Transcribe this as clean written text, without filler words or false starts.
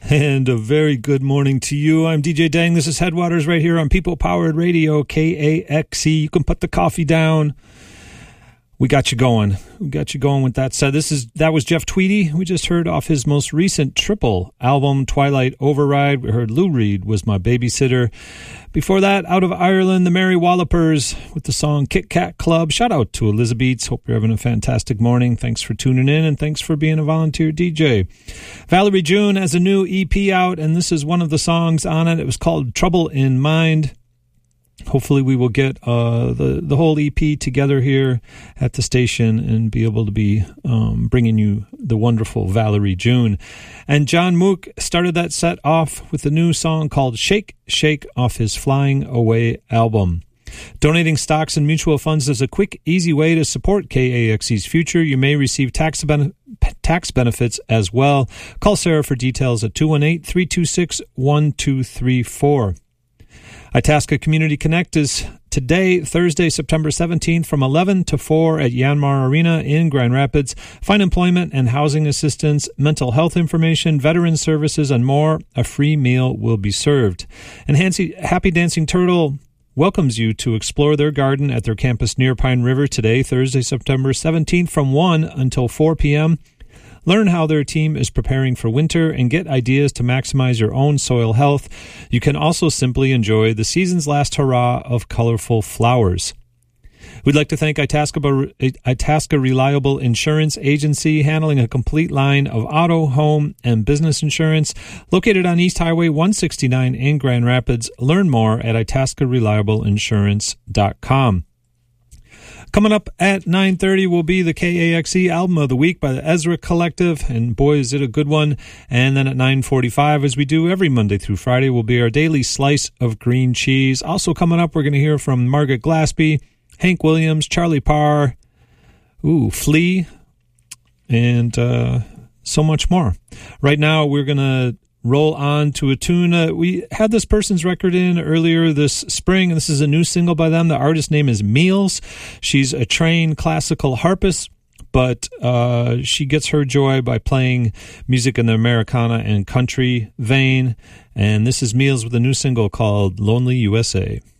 And a very good morning to you. I'm DJ Dang. This is Headwaters right here on People Powered Radio, KAXE. You can put the coffee down. We got you going. We got you going with that said. That was Jeff Tweedy. We just heard off his most recent triple album, Twilight Override. We heard Lou Reed Was My Babysitter. Before that, out of Ireland, the Merry Wallopers with the song Kit Kat Club. Shout out to Elizabeth. Hope you're having a fantastic morning. Thanks for tuning in, and thanks for being a volunteer DJ. Valerie June has a new EP out, and this is one of the songs on it. It was called Trouble in Mind. Hopefully we will get the whole EP together here at the station and be able to be bringing you the wonderful Valerie June. And John Mook started that set off with a new song called Shake, Shake off his Flying Away album. Donating stocks and mutual funds is a quick, easy way to support KAXE's future. You may receive tax benefits as well. Call Sarah for details at 218-326-1234. Itasca Community Connect is today, Thursday, September 17th from 11 to 4 at Yanmar Arena in Grand Rapids. Find employment and housing assistance, mental health information, veteran services, and more. A free meal will be served. And Happy Dancing Turtle welcomes you to explore their garden at their campus near Pine River today, Thursday, September 17th from 1 until 4 p.m. Learn how their team is preparing for winter and get ideas to maximize your own soil health. You can also simply enjoy the season's last hurrah of colorful flowers. We'd like to thank Itasca Reliable Insurance Agency, handling a complete line of auto, home, and business insurance, located on East Highway 169 in Grand Rapids. Learn more at itascareliableinsurance.com. Coming up at 9:30 will be the KAXE Album of the Week by the Ezra Collective, and boy, is it a good one. And then at 9:45, as we do every Monday through Friday, will be our daily slice of green cheese. Also coming up, we're going to hear from Margaret Glaspie, Hank Williams, Charlie Parr, Flea, and so much more. Right now, we're going to roll on to a tune. We had this person's record in earlier this spring. This is a new single by them. The artist name is Meals. She's a trained classical harpist, but she gets her joy by playing music in the Americana and country vein. And this is Meals with a new single called Lonely USA.